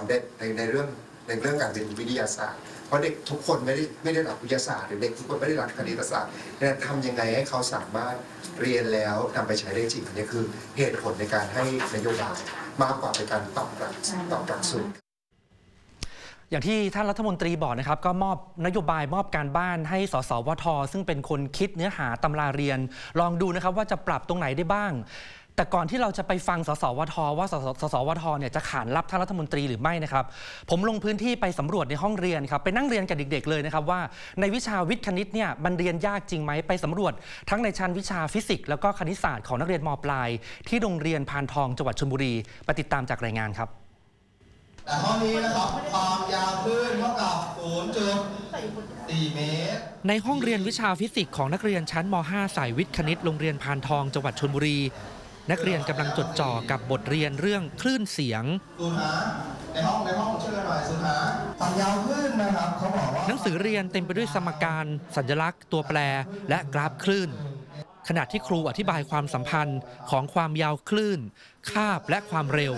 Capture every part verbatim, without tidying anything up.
ในในในเรื่องในเรื่องการเรียนวิทยาศาสตร์เพราะเด็กทุกคนไม่ได้ไม่ได้รับวิทยาศาสตร์หรือเด็กทุกคนไม่ได้รับคณิตศาสตร์เนี่ยทำยังไงให้เขาสามารถเรียนแล้วนำไปใช้ได้จริงอันนี้คือเหตุผลในการให้นโยบายมากกว่าเป็นการตอบรับตอบรับสูตรอย่างที่ท่านรัฐมนตรีบอกนะครับก็มอบนโยบายมอบการบ้านให้สสวทซึ่งเป็นคนคิดเนื้อหาตำราเรียนลองดูนะครับว่าจะปรับตรงไหนได้บ้างแต่ก่อนที่เราจะไปฟังสสวทว่าสสสวทเนี่ยจะขานรับท่านรัฐมนตรีหรือไม่นะครับผมลงพื้นที่ไปสำรวจในห้องเรียนครับไปนั่งเรียนกับเด็กๆเลยนะครับว่าในวิชาวิทย์คณิตเนี่ยมันเรียนยากจริงไหมไปสำรวจทั้งในชั้นวิชาฟิสิกส์แล้วก็คณิตศาสตร์ของนักเรียนม.ปลายที่โรงเรียนพานทองจังหวัดชลบุรีไปติดตามจากรายงานครับแต่ห้องนี้นะครับความยาวคลื่นเท่ากับ ศูนย์จุดสี่ เมตรในห้องเรียนวิชาฟิสิกส์ของนักเรียนชั้นม.ห้า สายวิทย์คณิตโรงเรียนพานทองจังหวัดชลบุรีนักเรียนกำลังจดจ่อกับบทเรียนเรื่องคลื่นเสียงในห้องในห้องช่วยกันหน่อยสุหาความยาวคลื่นนะครับเขาบอกว่าหนังสือเรียนเต็มไปด้วยสมการสัญลักษณ์ตัวแปรและกราฟคลื่นขณะที่ครูอธิบายความสัมพันธ์ของความยาวคลื่นคาบและความเร็ว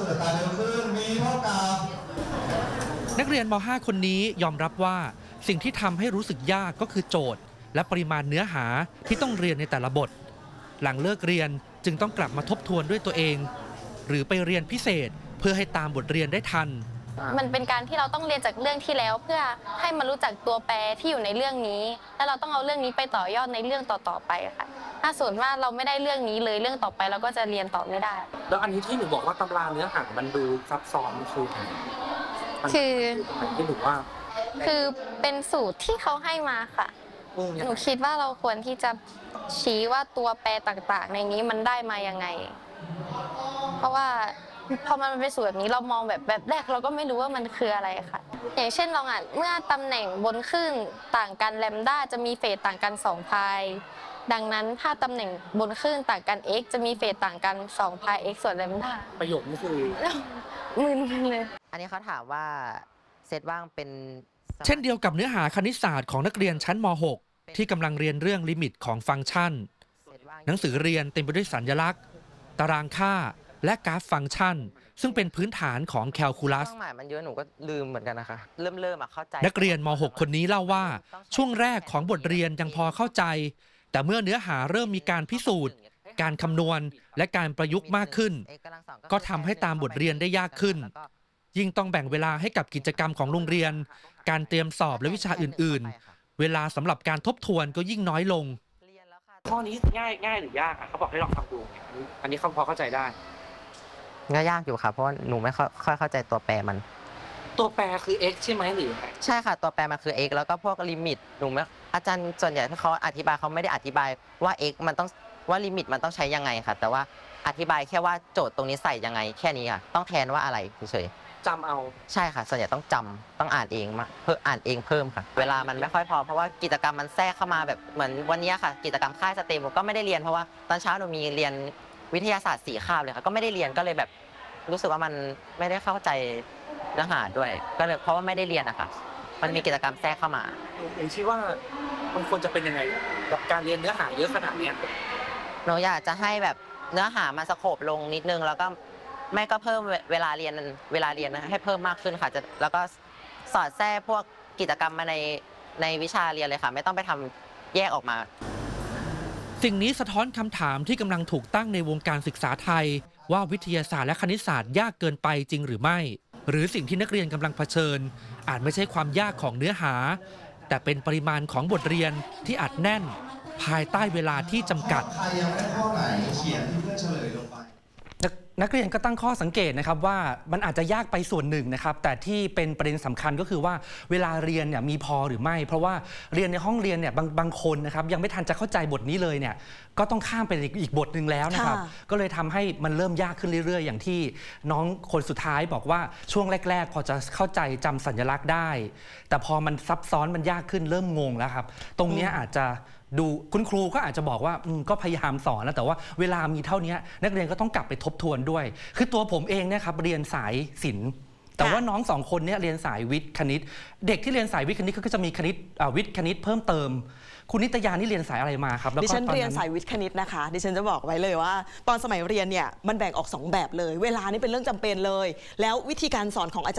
นักเรียนม.ห้า คนนี้ยอมรับว่าสิ่งที่ทำให้รู้สึกยากก็คือโจทย์และปริมาณเนื้อหาที่ต้องเรียนในแต่ละบทหลังเลิกเรียนจึงต้องกลับมาทบทวนด้วยตัวเองหรือไปเรียนพิเศษเพื่อให้ตามบทเรียนได้ทันมันเป็นการที่เราต้องเรียนจากเรื่องที่แล้วเพื่อให้มารู้จักตัวแปรที่อยู่ในเรื่องนี้แล้วเราต้องเอาเรื่องนี้ไปต่อยอดในเรื่องต่อๆไปค่ะถ้าส่วนว่าเราไม่ได้เรื่องนี้เลยเรื่องต่อไปเราก็จะเรียนต่อไม่ได้แล้วอันนี้ที่หนูบอกว่าตำราเนื้อหามันดูซับซ้อนคือคือที่หนูว่าคือเป็นสูตรที่เขาให้มาค่ะหนูคิดว่าเราควรที่จะชี้ว่าตัวแปรต่างๆในนี้มันได้มายังไงเพราะว่าพอมันเป็นสูตรแบบนี้เรามองแบบแบบแรกเราก็ไม่รู้ว่ามันคืออะไรค่ะอย่างเช่นลองอ่านเมื่อตำแหน่งบนคลื่นต่างกันแลมด้าจะมีเฟสต่างกันสองพายดังนั้นถ้าตำแหน่งบนคลื่นต่างกัน x จะมีเฟสต่างกันสองพาย x ส่วนแลมด้าประโยคนี้คือมึนเลยอันนี้เขาถามว่าเซตว่างเป็นเช่นเดียวกับเนื้อหาคณิตศาสตร์ของนักเรียนชั้นม.หก ที่กำลังเรียนเรื่องลิมิตของฟังก์ชันหนังสือเรียนเต็มไปด้วยสัญลักษณ์ตารางค่าและกราฟฟังก์ชันซึ่งเป็นพื้นฐานของแคลคูลัสหมายมันเยอะหนูก็ลืมเหมือนกันนะคะเริ่มเริ่มเข้าใจนักเรียนม.หก คนนี้เล่าว่าช่วงแรกของบทเรียนยังพอเข้าใจแต่เมื่อเนื้อหาเริ่มมีการพิสูจน์การคำนวณและการประยุกต์มากขึ้นก็ทำให้ตามบทเรียนได้ยากขึ้นยิ่งต้องแบ่งเวลาให้กับกิจกรรมของโรงเรียนการเตรียมสอบและวิชาอื่นๆเวลาสำหรับการทบทวนก็ยิ่งน้อยลงข้อนี้ง่ายง่ายหรือยากอ่ะเขาบอกให้ลองทำดูอันนี้เขาพอเข้าใจได้ง่ายยากอยู่ครับเพราะหนูไม่ค่อยเข้าใจตัวแปรมันตัวแปรคือ x ใช่ไหมหรือไงใช่ค่ะตัวแปรมันคือ x แล้วก็พวกลิมิตหนูไม่อาจารย์ส่วนใหญ่ที่เขาอธิบายเขาไม่ได้อธิบายว่า x มันต้องว่าลิมิตมันต้องใช้ยังไงค่ะแต่ว่าอธิบายแค่ว่าโจทย์ตรงนี้ใส่ยังไงแค่นี้ค่ะต้องแทนว่าอะไรเฉยจำเอาใช่ค่ะส่วนใหญ่ต้องจำต้องอ่านเองมาเพิ่มอ่านเองเพิ่มค่ะเวลามันไม่ค่อยพอเพราะว่ากิจกรรมมันแทรกเข้ามาแบบเหมือนวันนี้ค่ะกิจกรรมค่ายสเต็มก็ไม่ได้เรียนเพราะว่าตอนเช้าหนูมีเรียนวิทยาศาสตร์สี่คาบเลยค่ะก็ไม่ได้เรียนก็เลยแบบรู้สึกว่ามันไม่ได้เข้าใจเนื้อหาด้วยก็เลยเพราะว่าไม่ได้เรียนอะค่ะมันมีกิจกรรมแทรกเข้ามาอย่างที่ว่ามันควรจะเป็นยังไงกับการเรียนเนื้อหาเยอะขนาดนี้หนูอยากจะให้แบบเนื้อหามันสโคปลงนิดนึงแล้วก็ไม่ก็เพิ่มเวลาเรียนเวลาเรียนให้เพิ่มมากขึ้นค่ะจะแล้วก็สอดแทรกพวกกิจกรรมมาในในวิชาเรียนเลยค่ะไม่ต้องไปทำแยกออกมาสิ่งนี้สะท้อนคำถามที่กำลังถูกตั้งในวงการศึกษาไทยว่าวิทยาศาสตร์และคณิตศาสตร์ยากเกินไปจริงหรือไม่หรือสิ่งที่นักเรียนกำลังเผชิญอาจไม่ใช่ความยากของเนื้อหาแต่เป็นปริมาณของบทเรียนที่อัดแน่นภายใต้เวลาที่จำกัดนักเรียนก็ตั้งข้อสังเกตนะครับว่ามันอาจจะยากไปส่วนหนึ่งนะครับแต่ที่เป็นประเด็นสำคัญก็คือว่าเวลาเรียนเนี่ยมีพอหรือไม่เพราะว่าเรียนในห้องเรียนเนี่ยบางบางคนนะครับยังไม่ทันจะเข้าใจบทนี้เลยเนี่ยก็ต้องข้ามไปอีกบทหนึ่งแล้วนะครับก็เลยทำให้มันเริ่มยากขึ้นเรื่อยๆอย่างที่น้องคนสุดท้ายบอกว่าช่วงแรกๆพอจะเข้าใจจำสัญลักษณ์ได้แต่พอมันซับซ้อนมันยากขึ้นเริ่มงงแล้วครับตรงนี้อาจจะดูคุณครูก็อาจจะบอกว่าก็พยายามสอนแล้วแต่ว่าเวลามีเท่านี้นักเรียนก็ต้องกลับไปทบทวนด้วยคือตัวผมเองเนี่ยครับเรียนสายศิลป์แต่ว่าน้องสองคนเนี่ยเรียนสายวิทย์คณิตเด็กที่เรียนสายวิทย์คณิตก็จะมีคณิตวิทย์คณิตเพิ่มเติมคุณนิตยานี่เรียนสายอะไรมาครับดิฉันเรียนสายวิทย์คณิตนะคะดิฉันจะบอกไว้เลยว่าตอนสมัยเรียนเนี่ยมันแบ่งออกสองแบบเลยเวลานี่เป็นเรื่องจำเป็นเลยแล้ววิธีการสอนของอาจารย์